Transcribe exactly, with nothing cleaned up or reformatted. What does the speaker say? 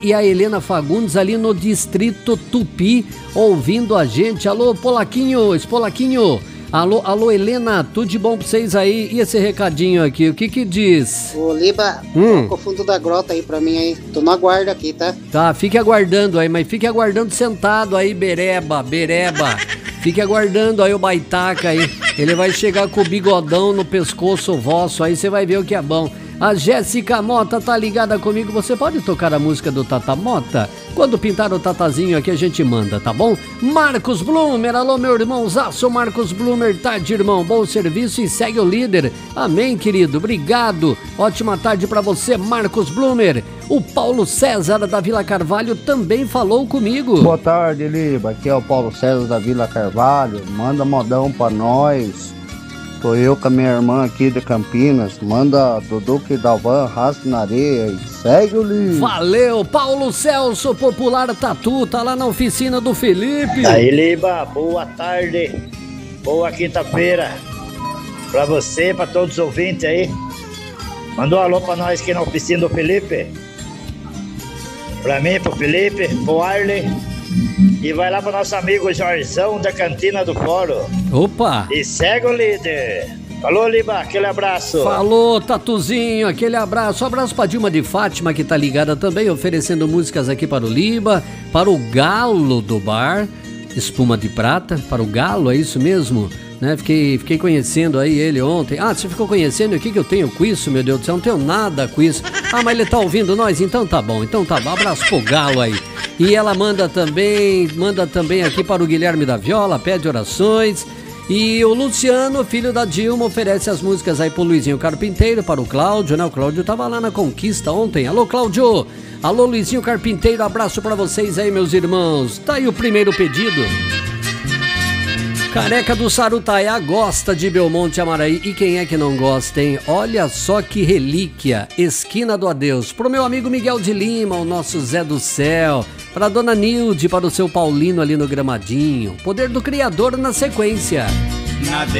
e a Helena Fagundes ali no Distrito Tupi, ouvindo a gente. Alô, Polaquinho, Espolaquinho. Alô, alô, Helena, tudo de bom pra vocês aí? E esse recadinho aqui, o que que diz? Ô, Liba, hum. toca o fundo da grota aí pra mim aí. Tô no aguardo aqui, tá? Tá, fique aguardando aí, mas fique aguardando sentado aí, bereba, bereba. Fique aguardando aí o baitaca aí. Ele vai chegar com o bigodão no pescoço vosso, aí você vai ver o que é bom. A Jéssica Mota tá ligada comigo. Você pode tocar a música do Tata Mota? Quando pintar o Tatazinho aqui a gente manda, tá bom? Marcos Blumer, alô meu irmãozaço Marcos Blumer, tarde irmão, bom serviço e segue o líder. Amém, querido, obrigado. Ótima tarde pra você, Marcos Blumer. O Paulo César da Vila Carvalho também falou comigo. Boa tarde, Liba, aqui é o Paulo César da Vila Carvalho. Manda modão pra nós. Tô eu com a minha irmã aqui de Campinas. Manda Dudu e Dalvan, rasgue na areia e segue o livro. Valeu, Paulo Celso, Popular Tatu, tá lá na oficina do Felipe. Aí, Liba, boa tarde, boa quinta-feira pra você, pra todos os ouvintes aí. Manda um alô pra nós aqui na oficina do Felipe. Pra mim, pro Felipe, pro Arley. E vai lá pro nosso amigo Jorzão da Cantina do Fórum. Opa! E segue o líder. Falou, Liba, aquele abraço. Falou, Tatuzinho, aquele abraço. Um abraço pra Dilma de Fátima, que tá ligada também, oferecendo músicas aqui para o Liba, para o Galo do Bar, Espuma de Prata, para o Galo, é isso mesmo? Né? Fiquei, fiquei conhecendo aí ele ontem. Ah, você ficou conhecendo? O que que eu tenho com isso, meu Deus do céu? Não tenho nada com isso. Ah, mas ele tá ouvindo nós? Então tá bom, então tá bom. Abraço pro Galo aí. E ela manda também, manda também aqui para o Guilherme da Viola, pede orações. E o Luciano, filho da Dilma, oferece as músicas aí pro Luizinho Carpinteiro, para o Cláudio, né? O Cláudio tava lá na Conquista ontem. Alô, Cláudio! Alô, Luizinho Carpinteiro, abraço para vocês aí, meus irmãos. Tá aí o primeiro pedido. Careca do Sarutaiá gosta de Belmonte Amaraí. E quem é que não gosta, hein? Olha só que relíquia, Esquina do Adeus. Pro meu amigo Miguel de Lima, o nosso Zé do Céu. Pra dona Nilde, para o seu Paulino ali no Gramadinho. Poder do Criador na sequência. Na